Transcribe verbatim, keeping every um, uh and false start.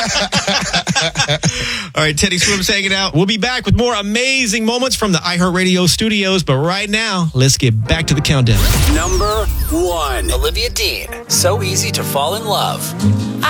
All right, Teddy Swims hanging out. We'll be back with more amazing moments from the iHeartRadio studios. But right now, let's get back to the countdown. Number one. Olivia Dean. So easy to fall in love.